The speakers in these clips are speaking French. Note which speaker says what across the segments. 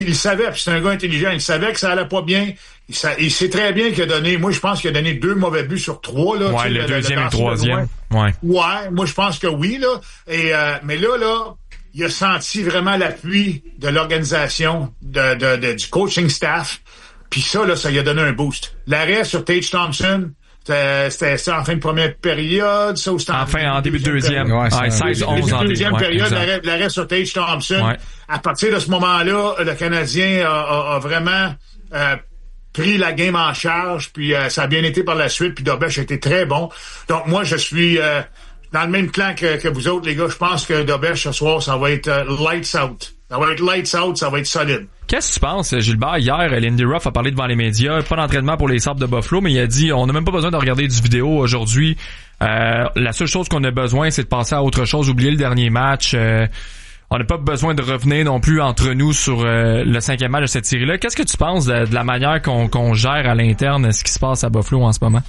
Speaker 1: il savait, puis c'est un gars intelligent, il savait que ça allait pas bien. Il sait très bien qu'il a donné, moi je pense qu'il a donné 2 mauvais buts sur 3. Là,
Speaker 2: ouais, le deuxième et le troisième. Ouais,
Speaker 1: moi je pense que oui, là. Et mais là, il a senti vraiment l'appui de l'organisation, du coaching staff. Puis ça lui a donné un boost. L'arrêt sur Tage Thompson, c'était en fin de première période, ça, ou c'était
Speaker 2: en début de deuxième.
Speaker 3: Ouais,
Speaker 2: 16-11 en
Speaker 1: deuxième période,
Speaker 2: exact.
Speaker 1: l'arrêt sur Tage Thompson.
Speaker 2: Ouais.
Speaker 1: À partir de ce moment-là, le Canadien a vraiment pris la game en charge, puis ça a bien été par la suite, puis Dobeš a été très bon. Donc moi, je suis dans le même clan que vous autres, les gars. Je pense que Dobeš, ce soir, ça va être lights out. Ça va être lights out, ça va être solide.
Speaker 2: Qu'est-ce que tu penses, Gilbert? Hier, Lindy Ruff a parlé devant les médias, pas d'entraînement pour les Sabres de Buffalo, mais il a dit, on n'a même pas besoin de regarder du vidéo aujourd'hui. La seule chose qu'on a besoin, c'est de passer à autre chose, oublier le dernier match. On n'a pas besoin de revenir non plus entre nous sur le 5e match de cette série-là. Qu'est-ce que tu penses de la manière qu'on gère à l'interne ce qui se passe à Buffalo en ce moment?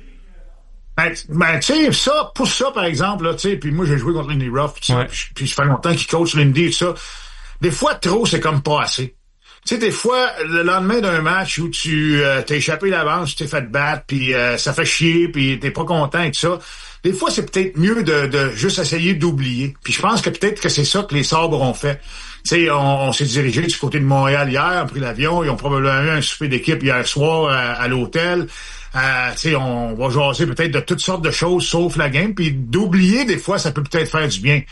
Speaker 1: Ben tu sais, ça, pour ça, par exemple, là, tu sais, puis moi, j'ai joué contre Lindy Ruff, puis ça fait longtemps qu'il coach Lindy et tout ça. Des fois, trop, c'est comme pas assez. Tu sais, des fois, le lendemain d'un match où tu t'es échappé d'avance, tu t'es fait battre, puis ça fait chier, puis t'es pas content et tout ça. Des fois, c'est peut-être mieux de juste essayer d'oublier. Puis je pense que peut-être que c'est ça que les Sabres ont fait. Tu sais, on s'est dirigé du côté de Montréal hier, on a pris l'avion, ils ont probablement eu un souper d'équipe hier soir à l'hôtel. Tu sais, on va jaser peut-être de toutes sortes de choses sauf la game, puis d'oublier des fois ça peut peut-être faire du bien.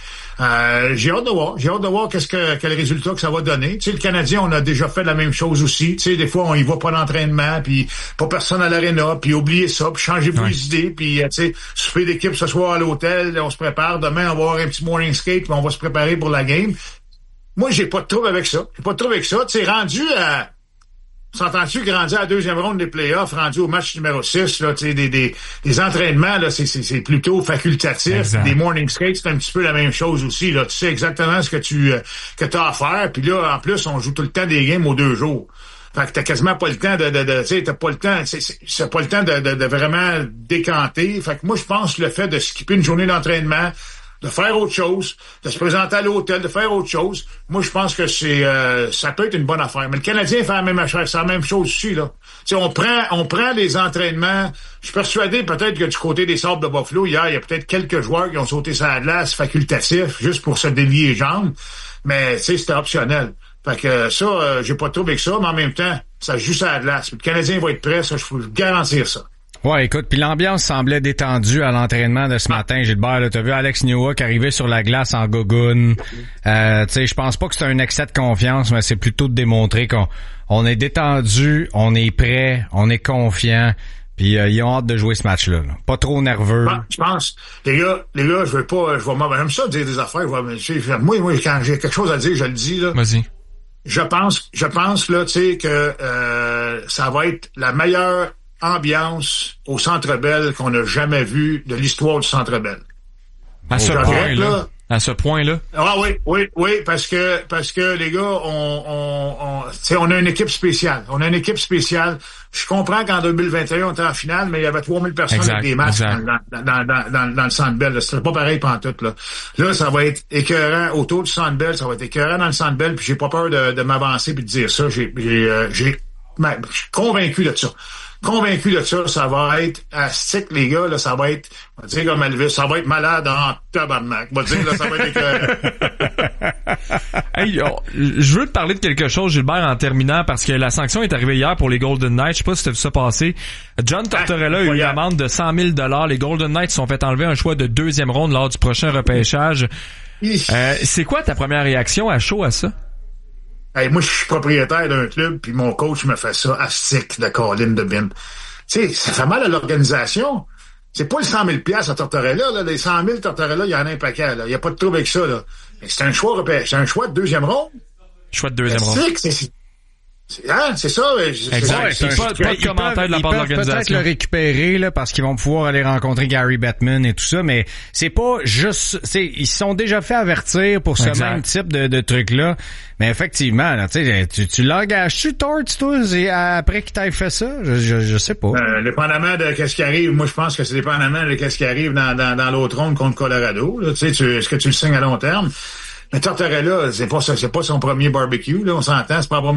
Speaker 1: J'ai hâte de voir quel résultat que ça va donner. Tu sais, le Canadien, on a déjà fait la même chose aussi. Tu sais, des fois on y va pas d'entraînement, puis pas personne à l'aréna, puis oubliez ça, puis changez vos idées, puis tu sais, souper d'équipe ce soir à l'hôtel, on se prépare, demain on va avoir un petit morning skate, puis on va se préparer pour la game. Moi, j'ai pas de trouble avec ça. Tu sais, rendu à s'entends-tu que rendu à la deuxième ronde des playoffs, rendu au match numéro 6, là, tu sais, des entraînements, là, c'est plutôt facultatif.
Speaker 2: Exact.
Speaker 1: Des morning skates, c'est un petit peu la même chose aussi, là. Tu sais exactement ce que t'as à faire. Puis là, en plus, on joue tout le temps des games aux 2 jours. Fait que t'as quasiment pas le temps tu sais, t'as pas le temps, c'est pas le temps de vraiment décanter. Fait que moi, je pense que le fait de skipper une journée d'entraînement, de faire autre chose, de se présenter à l'hôtel, de faire autre chose. Moi, je pense que ça peut être une bonne affaire. Mais le Canadien fait la même affaire, c'est la même chose aussi, là. Tu sais, on prend les entraînements. Je suis persuadé peut-être que du côté des Sabres de Buffalo, hier, il y a peut-être quelques joueurs qui ont sauté sur la glace facultatif, juste pour se délier les jambes. Mais, tu sais, c'était optionnel. Fait que ça, j'ai pas de trouble avec ça, mais en même temps, ça joue sur la glace. Le Canadien va être prêt, ça, je peux vous garantir ça.
Speaker 3: Ouais, écoute, puis l'ambiance semblait détendue à l'entraînement de ce matin, Gilbert. Là, t'as vu Alex Newhook arriver sur la glace en gogoune. Tu sais, je pense pas que c'est un excès de confiance, mais c'est plutôt de démontrer qu'on est détendu, on est prêt, on est confiant. Puis ils ont hâte de jouer ce match-là. Là. Pas trop nerveux.
Speaker 1: Je pense, les gars, j'aime ça dire des affaires. Moi, quand j'ai quelque chose à dire, je le dis là.
Speaker 2: Vas-y.
Speaker 1: Je pense là, tu sais que ça va être la meilleure ambiance au Centre Bell qu'on n'a jamais vu de l'histoire du Centre Bell.
Speaker 2: À ce point-là. À ce point-là.
Speaker 1: Ah oui, parce que les gars, on a une équipe spéciale. Je comprends qu'en 2021, on était en finale, mais il y avait 3000 personnes avec des masques dans le Centre Bell. C'était pas pareil pantoute, là. Là, ça va être écœurant autour du Centre Bell, ça va être écœurant dans le Centre Bell, puis j'ai pas peur de m'avancer puis de dire ça. Je suis convaincu de ça. Ça va être astique, les gars, là, ça va être, on va dire comme Elvis, ça va être malade en tabarnak. On va dire, là, ça va être
Speaker 2: Hey, je veux te parler de quelque chose, Gilbert, en terminant, parce que la sanction est arrivée hier pour les Golden Knights. Je sais pas si tu as vu ça passer. John Tortorella a eu une amende de 100 000 $. Les Golden Knights se sont fait enlever un choix de 2e ronde lors du prochain repêchage. C'est quoi ta première réaction à chaud à ça?
Speaker 1: Hey, moi, je suis propriétaire d'un club, puis mon coach me fait ça astique de Colin de Bin. Tu sais, ça fait mal à l'organisation. C'est pas le 100 000 $ à Tortorella, là. Les 100 000 Tortorella, il y en a un paquet, là. Il y a pas de trouble avec ça, là. Mais c'est un choix de 2e ronde.
Speaker 2: Choix de 2e ronde.
Speaker 1: C'est ça.
Speaker 2: Exact. C'est pas de commentaire de la part de l'organisation.
Speaker 3: Peut-être le récupérer là parce qu'ils vont pouvoir aller rencontrer Gary Bettman et tout ça, mais c'est pas juste. Ils se sont déjà fait avertir pour ce même type de truc là. Mais effectivement, là, tu l'engages-tu, Torts, toi, après qu'il t'aille fait ça? Je sais pas.
Speaker 1: Dépendamment de qu'est-ce qui arrive, moi je pense que c'est dépendamment de qu'est-ce qui arrive dans l'autre ronde contre Colorado. Là, est-ce que tu le signes à long terme? Mais Tortorella, c'est pas son premier barbecue, là, on s'entend, c'est pas